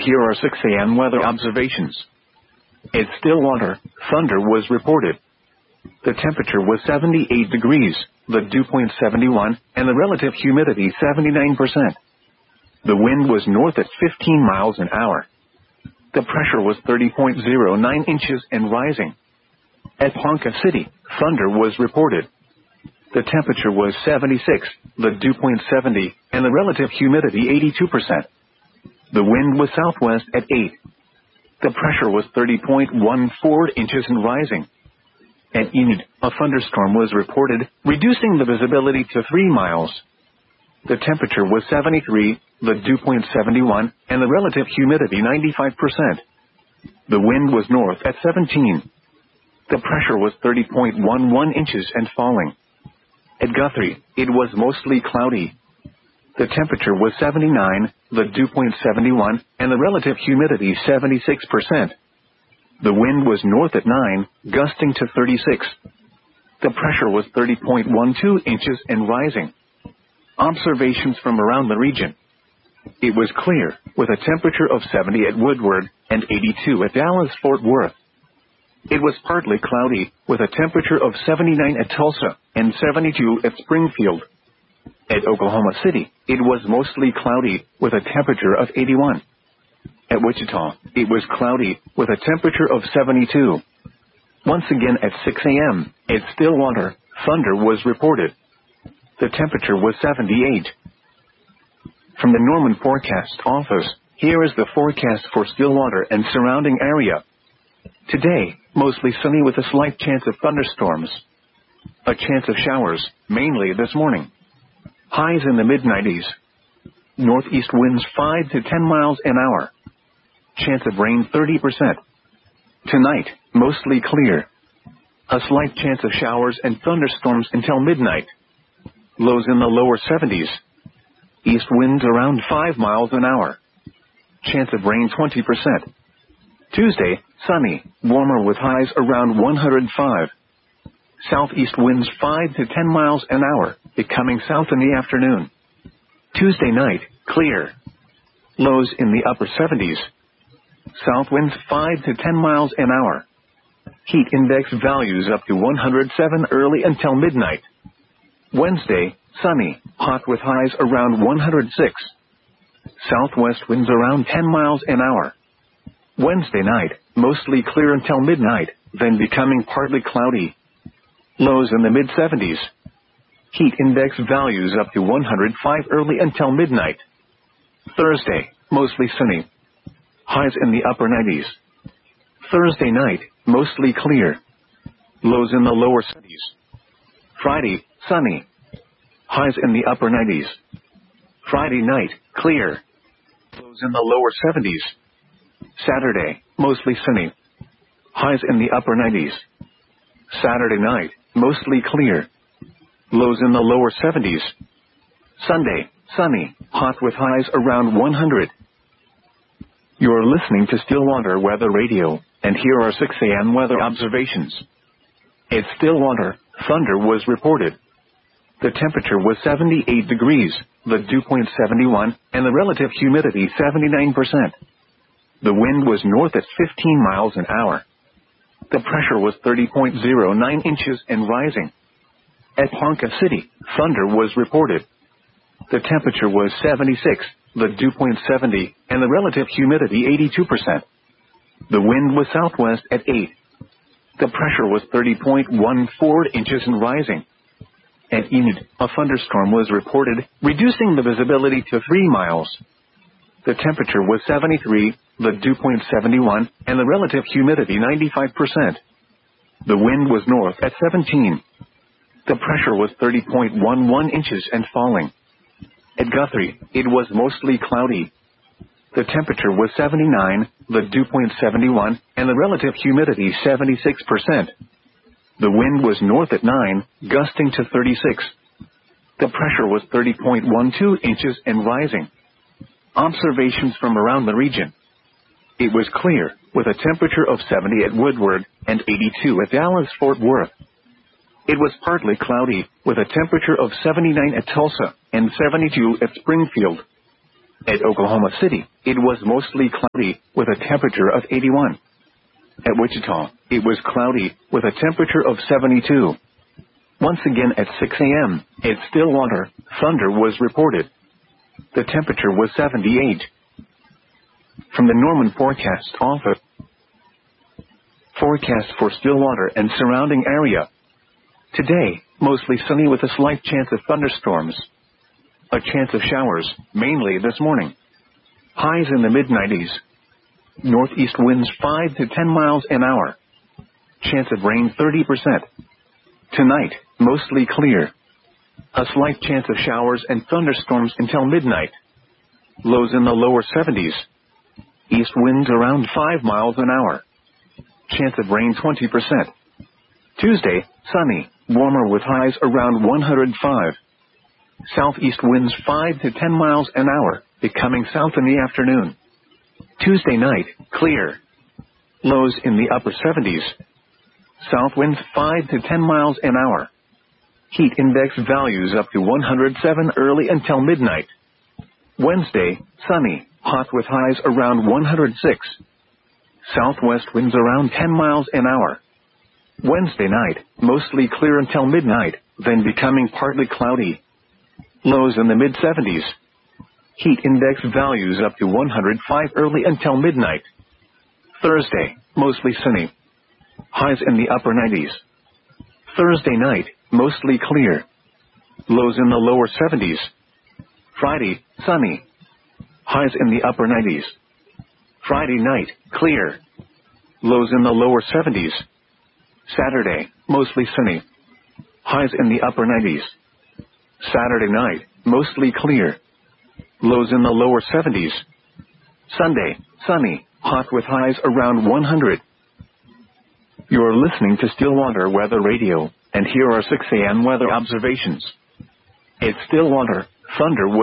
here are 6 a.m. weather observations. At Stillwater, thunder was reported. The temperature was 78 degrees, the dew point 71, and the relative humidity 79%. The wind was north at 15 miles an hour. The pressure was 30.09 inches and rising. At Ponca City, thunder was reported. The temperature was 76, the dew point 70, and the relative humidity 82%. The wind was southwest at 8. The pressure was 30.14 inches and rising. At Enid, a thunderstorm was reported, reducing the visibility to 3 miles. The temperature was 73, the dew point 71, and the relative humidity 95%. The wind was north at 17. The pressure was 30.11 inches and falling. At Guthrie, it was mostly cloudy. The temperature was 79, the dew point 71, and the relative humidity 76%. The wind was north at 9, gusting to 36. The pressure was 30.12 inches and rising. Observations from around the region. It was clear, with a temperature of 70 at Woodward and 82 at Dallas-Fort Worth. It was partly cloudy, with a temperature of 79 at Tulsa and 72 at Springfield. At Oklahoma City, it was mostly cloudy, with a temperature of 81. At Wichita, it was cloudy, with a temperature of 72. Once again at 6 a.m., at Stillwater, thunder was reported. The temperature was 78. From the Norman Forecast Office, here is the forecast for Stillwater and surrounding area. Today, mostly sunny with a slight chance of thunderstorms. A chance of showers, mainly this morning. Highs in the mid-90s. Northeast winds 5 to 10 miles an hour. Chance of rain 30%. Tonight, mostly clear. A slight chance of showers and thunderstorms until midnight. Lows in the lower 70s. East winds around 5 miles an hour. Chance of rain 20%. Tuesday, sunny, warmer with highs around 105. Southeast winds 5 to 10 miles an hour, becoming south in the afternoon. Tuesday night, clear. Lows in the upper 70s. South winds 5 to 10 miles an hour. Heat index values up to 107 early until midnight. Wednesday, sunny, hot with highs around 106. Southwest winds around 10 miles an hour. Wednesday night, mostly clear until midnight, then becoming partly cloudy. Lows in the mid-70s. Heat index values up to 105 early until midnight. Thursday, mostly sunny. Highs in the upper 90s. Thursday night, mostly clear. Lows in the lower 70s. Friday, sunny. Highs in the upper 90s. Friday night, clear. Lows in the lower 70s. Saturday, mostly sunny. Highs in the upper 90s. Saturday night, mostly clear. Lows in the lower 70s. Sunday, sunny, hot with highs around 100. You're listening to Stillwater Weather Radio, and here are 6 a.m. weather observations. At Stillwater, thunder was reported. The temperature was 78 degrees, the dew point 71, and the relative humidity 79%. The wind was north at 15 miles an hour. The pressure was 30.09 inches and rising. At Ponca City, thunder was reported. The temperature was 76, the dew point 70, and the relative humidity 82%. The wind was southwest at 8. The pressure was 30.14 inches and rising. At Enid, a thunderstorm was reported, reducing the visibility to 3 miles. The temperature was 73, the dew point 71, and the relative humidity 95%. The wind was north at 17. The pressure was 30.11 inches and falling. At Guthrie, it was mostly cloudy. The temperature was 79, the dew point 71, and the relative humidity 76%. The wind was north at 9, gusting to 36. The pressure was 30.12 inches and rising. Observations from around the region. It was clear, with a temperature of 70 at Woodward and 82 at Dallas-Fort Worth. It was partly cloudy, with a temperature of 79 at Tulsa and 72 at Springfield. At Oklahoma City, it was mostly cloudy, with a temperature of 81. At Wichita, it was cloudy, with a temperature of 72. Once again at 6 a.m., at Stillwater, thunder was reported. The temperature was 78. From the Norman Forecast Office. Forecast for Stillwater and surrounding area. Today, mostly sunny with a slight chance of thunderstorms. A chance of showers, mainly this morning. Highs in the mid-90s. Northeast winds 5 to 10 miles an hour. Chance of rain 30%. Tonight, mostly clear. A slight chance of showers and thunderstorms until midnight. Lows in the lower 70s. East winds around 5 miles an hour. Chance of rain 20%. Tuesday, sunny, warmer with highs around 105. Southeast winds 5 to 10 miles an hour, becoming south in the afternoon. Tuesday night, clear. Lows in the upper 70s. South winds 5 to 10 miles an hour. Heat index values up to 107 early until midnight. Wednesday, sunny, hot with highs around 106. Southwest winds around 10 miles an hour. Wednesday night, mostly clear until midnight, then becoming partly cloudy. Lows in the mid-70s. Heat index values up to 105 early until midnight. Thursday, mostly sunny. Highs in the upper 90s. Thursday night, mostly clear. Lows in the lower 70s. Friday, sunny. Highs in the upper 90s. Friday night, clear. Lows in the lower 70s. Saturday, mostly sunny. Highs in the upper 90s. Saturday night, mostly clear. Lows in the lower 70s. Sunday, sunny, hot with highs around 100. You're listening to Stillwater Weather Radio, and here are 6 a.m. weather observations. At Stillwater, thunder was